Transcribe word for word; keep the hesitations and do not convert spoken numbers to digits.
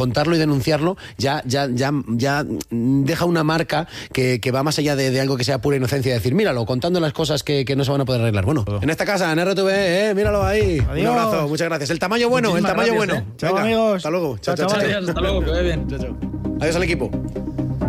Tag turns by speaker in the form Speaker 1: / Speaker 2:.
Speaker 1: contarlo y denunciarlo ya, ya, ya, ya deja una marca que, que va más allá de, de algo que sea pura inocencia. Decir, míralo, contando las cosas que, que no se van a poder arreglar. Bueno, en esta casa, en R T V, eh, míralo ahí.
Speaker 2: Adiós.
Speaker 1: Un abrazo, muchas gracias. El tamaño bueno,
Speaker 2: Muchísimas
Speaker 1: el tamaño
Speaker 2: gracias,
Speaker 1: bueno.
Speaker 2: eh. Chao,
Speaker 1: Venga,
Speaker 2: amigos.
Speaker 1: hasta luego.
Speaker 2: Chao,
Speaker 1: Chao, chao,
Speaker 2: chavales.
Speaker 1: chao.
Speaker 3: Hasta luego, que vaya bien.
Speaker 1: Chao, chao. Adiós al equipo.